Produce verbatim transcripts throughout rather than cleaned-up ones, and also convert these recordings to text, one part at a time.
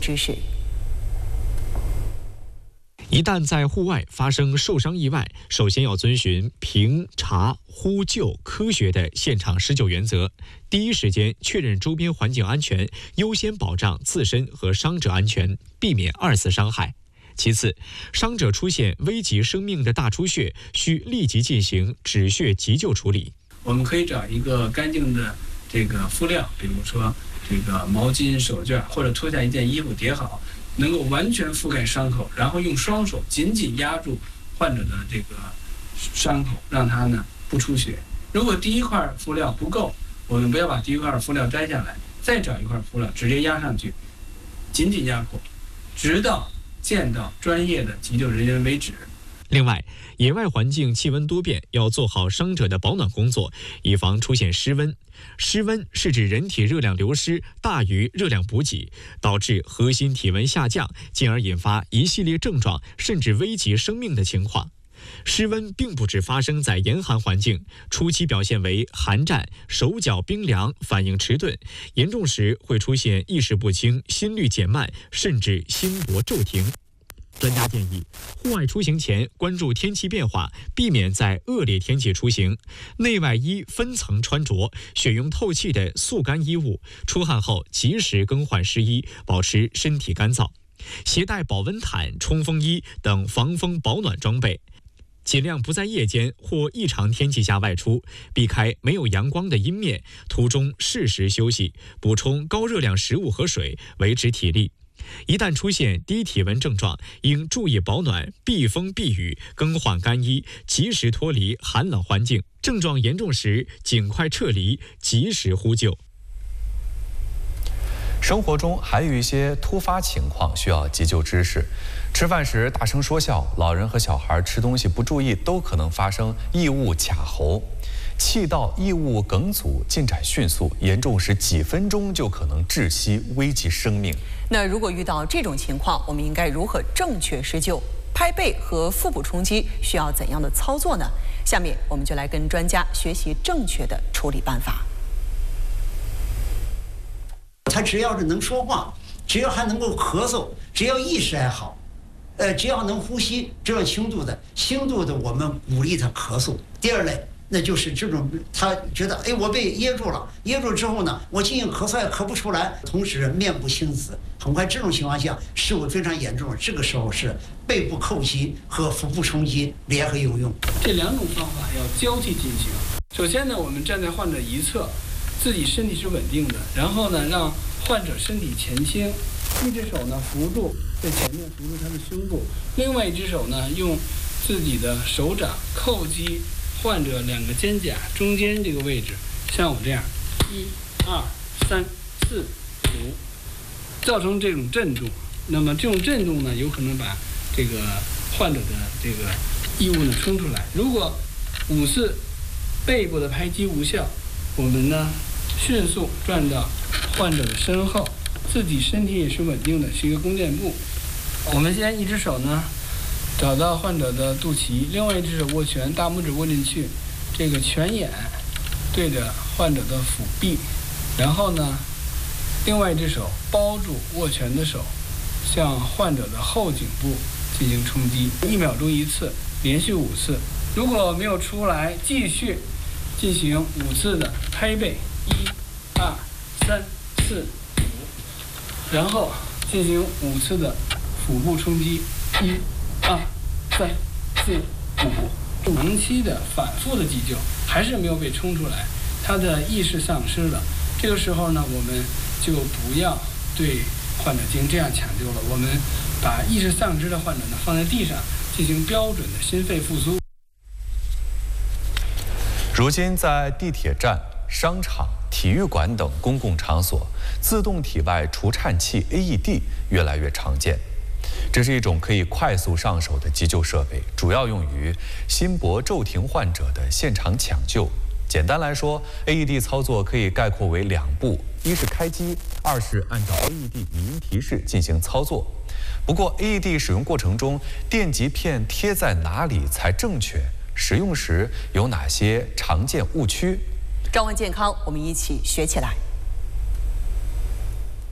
知识。 一旦在户外发生受伤意外，首先要遵循评查呼救科学的现场施救原则，第一时间确认周边环境安全，优先保障自身和伤者安全，避免二次伤害。其次，伤者出现危及生命的大出血，需立即进行止血急救处理。 我们可以找一个干净的这个敷料，比如说这个毛巾、手绢，或者脱下一件衣服叠好，能够完全覆盖伤口，然后用双手紧紧压住患者的这个伤口，让它呢不出血。如果第一块敷料不够，我们不要把第一块敷料摘下来，再找一块敷料直接压上去，紧紧压迫，直到见到专业的急救人员为止。 另外，野外环境气温多变，要做好伤者的保暖工作，以防出现失温。失温是指人体热量流失大于热量补给，导致核心体温下降，进而引发一系列症状，甚至危及生命的情况。失温并不只发生在严寒环境，初期表现为寒战、手脚冰凉、反应迟钝，严重时会出现意识不清、心率减慢，甚至心搏骤停。专家建议，户外出行前关注天气变化，避免在恶劣天气出行。内外衣分层穿着，选用透气的速干衣物。出汗后及时更换湿衣，保持身体干燥。携带保温毯、冲锋衣等防风保暖装备。尽量不在夜间或异常天气下外出，避开没有阳光的阴面，途中适时休息，补充高热量食物和水，维持体力。一旦出现低体温症状，应注意保暖、避风避雨，更换干衣，及时脱离寒冷环境。症状严重时，尽快撤离，及时呼救。 生活中还有一些突发情况需要急救知识。吃饭时大声说笑，老人和小孩吃东西不注意，都可能发生异物卡喉。气道异物梗阻进展迅速，严重时几分钟就可能窒息，危及生命。 那如果遇到这种情况，我们应该如何正确施救？拍背和腹部冲击需要怎样的操作呢？下面我们就来跟专家学习正确的处理办法。 他只要是能说话，只要还能够咳嗽，只要意识还好，呃，只要能呼吸，这种轻度的、轻度的，我们鼓励他咳嗽。第二类，那就是这种他觉得，哎，我被噎住了，噎住之后呢，我进行咳嗽也咳不出来，同时面部青紫，很快这种情况下事故非常严重，这个时候是背部叩击和腹部冲击联合应用。 这两种方法要交替进行。首先呢，我们站在患者一侧，自己身体是稳定的，然后呢，让患者身体前倾，一只手呢扶住在前面，扶住他的胸部，另外一只手呢用自己的手掌叩击患者两个肩胛中间这个位置，像我这样，一、二、三、四、五，造成这种震动。那么这种震动呢，有可能把这个患者的这个异物呢冲出来。如果五次背部的拍击无效，我们呢迅速转到患者的身后，自己身体也是稳定的，是一个弓箭步。我们先一只手呢找到患者的肚脐，另外一只手握拳，大拇指握进去，这个拳眼对着患者的腹壁，然后呢另外一只手包住握拳的手，向患者的后颈部进行冲击，一秒钟一次，连续五次。如果没有出来，继续进行五次的拍背，一、二、三、四、五，然后进行五次的腹部冲击，一、二、三、四、五。长期的反复的急救还是没有被冲出来，他的意识丧失了。这个时候呢，我们就不要对患者进行这样抢救了，我们把意识丧失的患者呢放在地上进行标准的心肺复苏。 如今在地铁站、商场、体育馆等公共场所，自动体外除颤器 A E D 越来越常见。这是一种可以快速上手的急救设备，主要用于心搏骤停患者的现场抢救。简单来说 ，A E D 操作可以概括为两步：一是开机，二是按照 A E D 语音提示进行操作。不过 ，A E D 使用过程中，电极片贴在哪里才正确？使用时有哪些常见误区？ 召唤健康，我们一起学起来。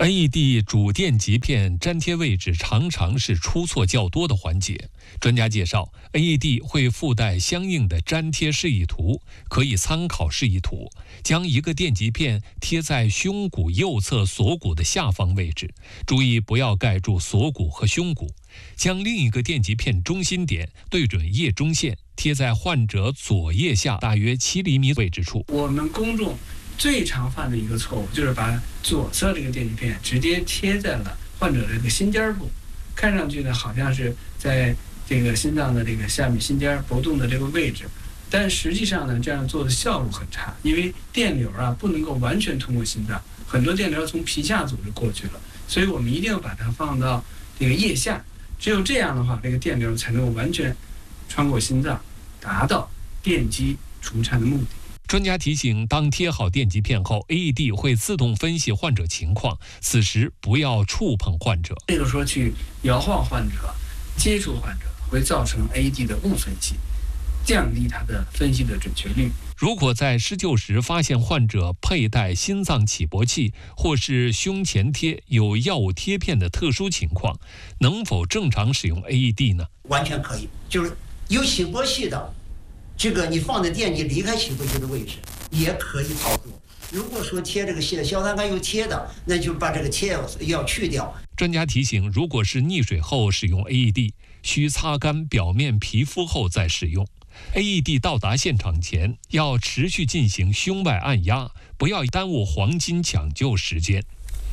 A E D 主电极片粘贴位置常常是出错较多的环节。专家介绍 ，A E D 会附带相应的粘贴示意图，可以参考示意图，将一个电极片贴在胸骨右侧锁骨的下方位置，注意不要盖住锁骨和胸骨。将另一个电极片中心点对准腋中线，贴在患者左腋下大约七厘米位置处。 我们公众最常犯的一个错误就是把左侧这个电极片直接贴在了患者的这个心尖部，看上去呢好像是在这个心脏的这个下面心尖搏动的这个位置，但实际上呢这样做的效果很差，因为电流啊不能够完全通过心脏，很多电流从皮下组织过去了，所以我们一定要把它放到这个腋下，只有这样的话，这个电流才能够完全穿过心脏，达到电击除颤的目的。 专家提醒，当贴好电极片后 ，A E D 会自动分析患者情况，此时不要触碰患者。 这个说去摇晃患者、接触患者，会造成 A E D 的误分析，降低它的分析的准确率。 如果在施救时发现患者佩戴心脏起搏器或是胸前贴有药物贴片的特殊情况，能否正常使用 A E D 呢？ 完全可以，就是有起搏器的。这个你放的电极离开起搏器的位置也可以操作。如果说贴这个硝酸酐有贴的，那就把这个贴要去掉。 专家提醒，如果是溺水后使用 A E D， 需擦干表面皮肤后再使用。A E D 到达现场前，要持续进行胸外按压，不要耽误黄金抢救时间。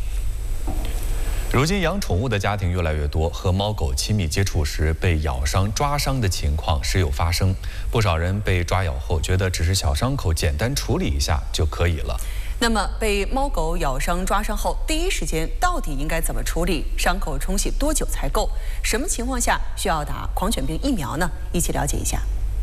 如今养宠物的家庭越来越多，和猫狗亲密接触时被咬伤、抓伤的情况时有发生。不少人被抓咬后觉得只是小伤口，简单处理一下就可以了。 那么被猫狗咬伤、抓伤后，第一时间到底应该怎么处理？伤口冲洗多久才够？什么情况下需要打狂犬病疫苗呢？一起了解一下。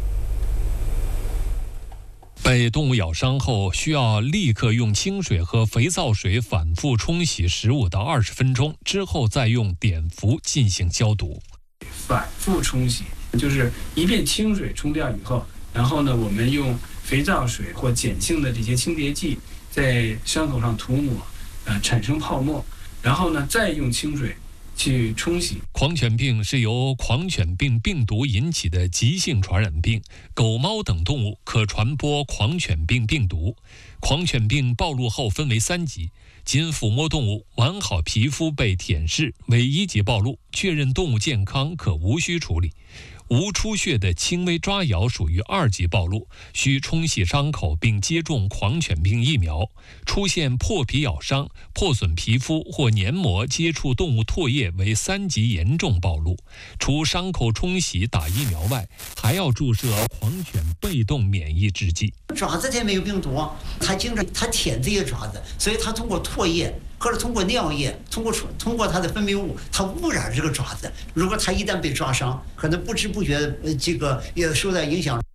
被动物咬伤后，需要立刻用清水和肥皂水反复冲洗十五到二十分钟，之后再用碘伏进行消毒。 反复冲洗就是一遍清水冲掉以后，然后呢，我们用肥皂水或碱性的这些清洁剂在伤口上涂抹，呃，产生泡沫，然后呢，再用清水去冲洗。 狂犬病是由狂犬病病毒引起的急性传染病，狗猫等动物可传播狂犬病病毒。狂犬病暴露后分为三级，仅抚摸动物完好皮肤被舔舐为一级暴露，确认动物健康可无需处理。无出血的轻微抓咬属于二级暴露，需冲洗伤口并接种狂犬病疫苗。出现破皮咬伤、破损皮肤或黏膜接触动物唾液为三级严重暴露。除伤口冲洗、打疫苗外，还要注射狂犬被动免疫制剂。 爪子它没有病毒，它经常它舔这些爪子，所以它通过唾液或者通过尿液，通过通过它的分泌物，它污染这个爪子。如果它一旦被抓伤，可能不知不觉呃这个也受到影响。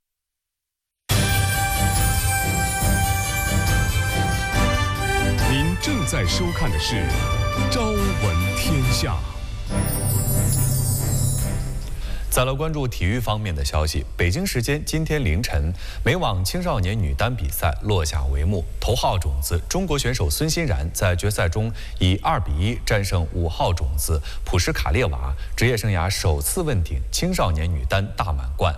您正在收看的是《朝闻天下》。 再来关注体育方面的消息。北京时间今天凌晨，美网青少年女单比赛落下帷幕。头号种子中国选手孙欣然在决赛中以二比一战胜五号种子普什卡列娃，职业生涯首次问鼎青少年女单大满贯。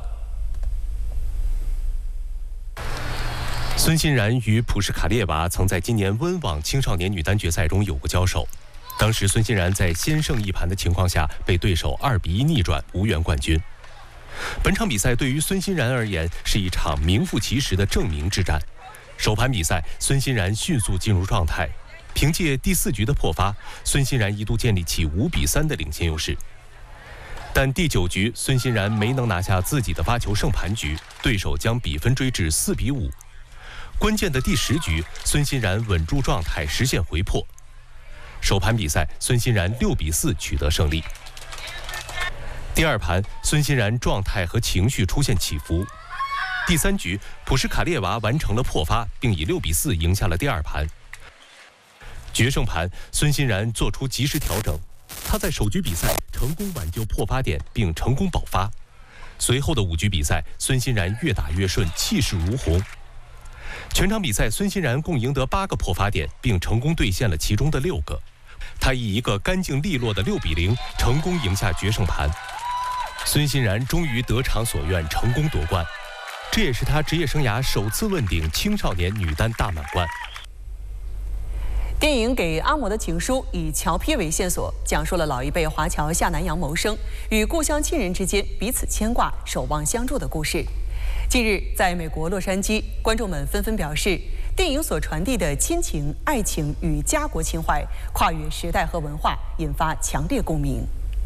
孙欣然与普什卡列娃曾在今年温网青少年女单决赛中有过交手。当时孙欣然在先胜一盘的情况下被对手二比一逆转，无缘冠军。本场比赛对于孙欣然而言是一场名副其实的证明之战。首盘比赛，孙欣然迅速进入状态，凭借第四局的破发，孙欣然一度建立起五比三的领先优势。但第九局，孙欣然没能拿下自己的发球胜盘局，对手将比分追至四比五。关键的第十局，孙欣然稳住状态，实现回破。首盘比赛，孙欣然六比四取得胜利。第二盘，孙欣然状态和情绪出现起伏。第三局，普什卡列娃完成了破发，并以六比四赢下了第二盘。决胜盘，孙欣然做出及时调整，他在首局比赛成功挽救破发点，并成功保发。随后的五局比赛，孙欣然越打越顺，气势如虹。 全场比赛，孙欣然共赢得八个破发点，并成功兑现了其中的六个。他以一个干净利落的六比零，成功赢下决胜盘。孙欣然终于得偿所愿，成功夺冠。这也是他职业生涯首次问鼎青少年女单大满贯。 电影《给阿嬷的情书》以乔坯为线索，讲述了老一辈华侨下南洋谋生，与故乡亲人之间彼此牵挂、守望相助的故事。近日，在美国洛杉矶，观众们纷纷表示，电影所传递的亲情、爱情与家国情怀，跨越时代和文化，引发强烈共鸣。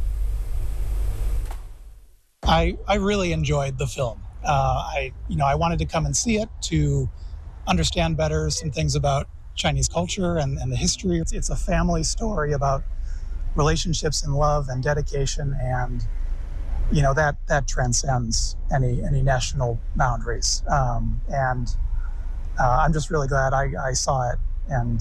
I I really enjoyed the film. Uh, I you know I wanted to come and see it to understand better some things about Chinese culture and, and the history. It's, it's a family story about relationships and love and dedication, and you know that that transcends any any national boundaries. Um, and uh, I'm just really glad I, I saw it. And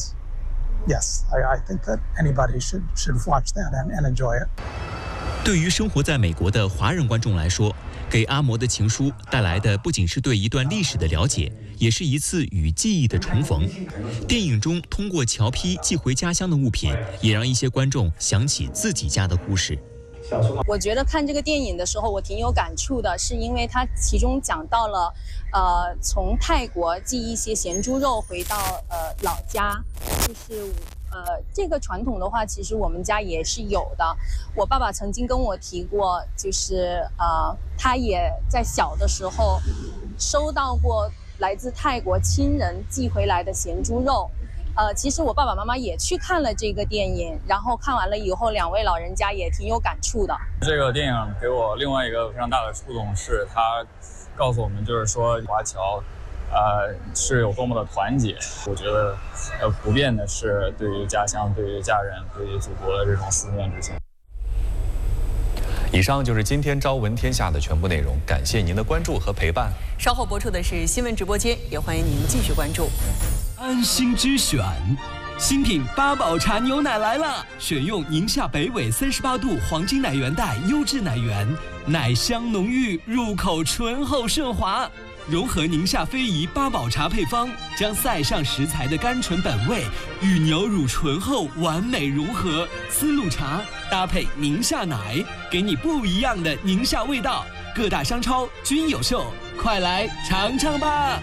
yes, I, I think that anybody should should watch that and, and enjoy it. 对于生活在美国的华人观众来说，给阿嬷的情书带来的不仅是对一段历史的了解，也是一次与记忆的重逢。电影中通过乔坯寄回家乡的物品，也让一些观众想起自己家的故事。 我觉得看这个电影的时候，我挺有感触的，是因为它其中讲到了，呃，从泰国寄一些咸猪肉回到呃老家，就是。呃，这个传统的话，其实我们家也是有的。我爸爸曾经跟我提过，就是呃，他也在小的时候收到过来自泰国亲人寄回来的咸猪肉。呃，其实我爸爸妈妈也去看了这个电影，然后看完了以后，两位老人家也挺有感触的。 这个电影给我另外一个非常大的触动是，它告诉我们，就是说华侨。呃，是有多么的团结。我觉得，呃，不变的是对于家乡、对于家人、对于祖国的这种思念之情。 以上就是今天《朝闻天下》的全部内容，感谢您的关注和陪伴。 稍后播出的是新闻直播间，也欢迎您继续关注。 安心之选，新品八宝茶牛奶来了，选用宁夏北纬三十八度黄金奶源带优质奶源，奶香浓郁，入口醇厚顺滑。融合宁夏非遗八宝茶配方，将塞上食材的甘醇本味与牛乳醇厚完美融合。丝路茶搭配宁夏奶，给你不一样的宁夏味道。各大商超均有售，快来尝尝吧！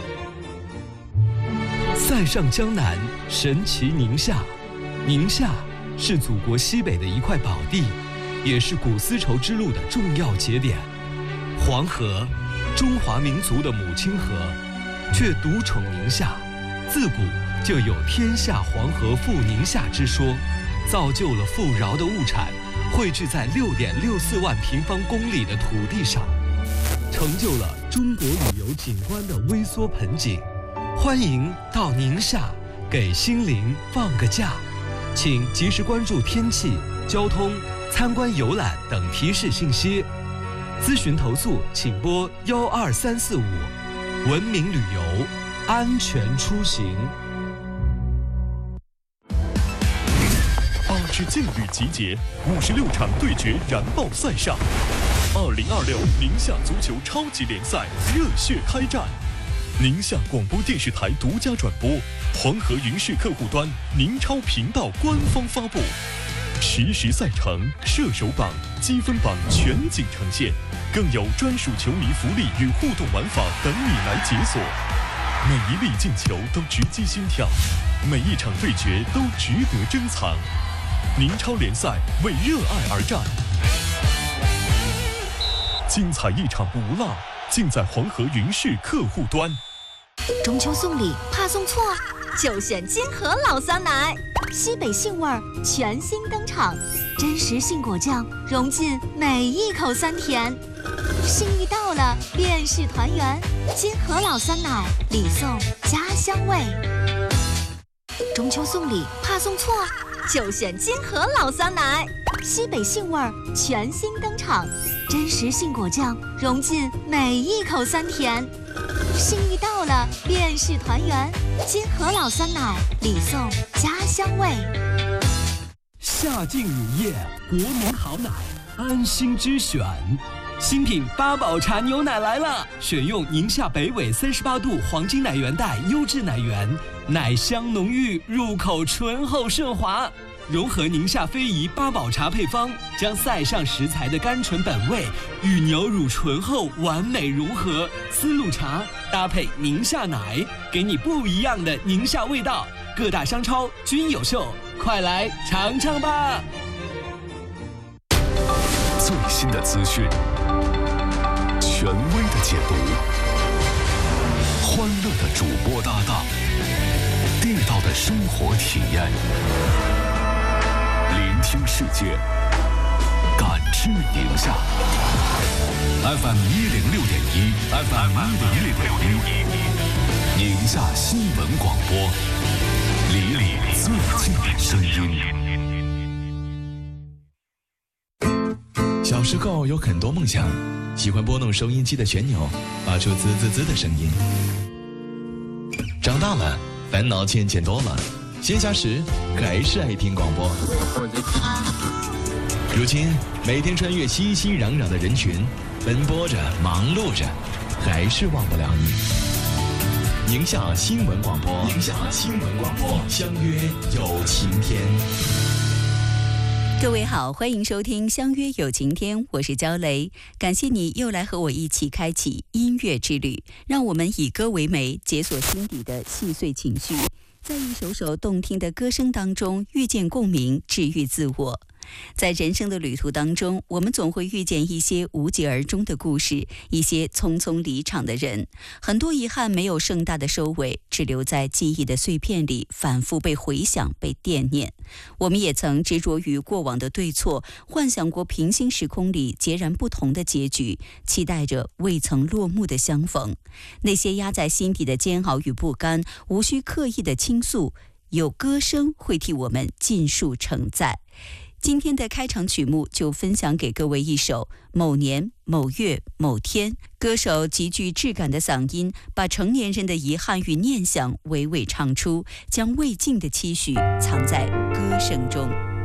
塞上江南，神奇宁夏。宁夏是祖国西北的一块宝地，也是古丝绸之路的重要节点。黄河。中华民族的母亲河，却独宠宁夏，自古就有天下黄河赴宁夏之说，造就了富饶的物产汇聚在六点六四万平方公里的土地上，成就了中国旅游景观的微缩盆景。欢迎到宁夏，给心灵放个假，请及时关注天气、交通、参观游览等提示信息。咨询投诉请拨幺二三四五，文明旅游，安全出行。 八支劲旅集结，五十六场对决燃爆赛上。二零二六宁夏足球超级联赛热血开战，宁夏广播电视台独家转播，黄河云视客户端宁超频道官方发布。实时赛程、射手榜、积分榜全景呈现，更有专属球迷福利与互动玩法等你来解锁。每一粒进球都直击心跳，每一场对决都值得珍藏。宁超联赛为热爱而战，精彩一场不落，尽在黄河云视客户端。 中秋送礼怕送错，就选金河老酸奶，西北杏味儿全新登场，真实杏果酱融进每一口酸甜，幸运到了便是团圆，金河老酸奶礼送家乡味。中秋送礼怕送错，就选金河老酸奶，西北杏味儿全新登场，真实杏果酱融进每一口酸甜，幸运到了便是团圆，金河老酸奶礼送家乡味。 夏劲乳业国民好奶，安心之选。 新品八宝茶牛奶来了，选用宁夏北纬三十八度黄金奶源带优质奶源，奶香浓郁，入口醇厚顺滑。融合宁夏非遗八宝茶配方，将塞上食材的甘醇本味与牛乳醇厚完美融合。丝路茶搭配宁夏奶，给你不一样的宁夏味道。各大商超均有售，快来尝尝吧！ 最新的资讯，权威的解读，欢乐的主播搭档，地道的生活体验。聆听世界，感知宁夏。F M 一零六点一 ，F M 一零六点一，宁夏新闻广播，离你最近的声音。小时候有很多梦想，喜欢拨弄收音机的旋钮，发出滋滋滋的声音。长大了，烦恼渐渐多了。闲暇时还是爱听广播。如今每天穿越熙熙攘攘的人群，奔波着忙碌着，还是忘不了你。宁夏新闻广播，宁夏新闻广播，相约有晴天。 各位好，欢迎收听相约有晴天，我是焦雷，感谢你又来和我一起开启音乐之旅，让我们以歌为媒，解锁心底的细碎情绪，在一首首动听的歌声当中遇见共鸣，治愈自我。在人生的旅途当中，我们总会遇见一些无疾而终的故事，一些匆匆离场的人，很多遗憾没有盛大的收尾，只留在记忆的碎片里，反复被回想，被惦念。我们也曾执着于过往的对错，幻想过平行时空里截然不同的结局，期待着未曾落幕的相逢。那些压在心底的煎熬与不甘，无需刻意的倾诉，有歌声会替我们尽数承载。今天的开场曲目就分享给各位一首某年某月某天，歌手极具质感的嗓音把成年人的遗憾与念想娓娓唱出，将未尽的期许藏在歌声中。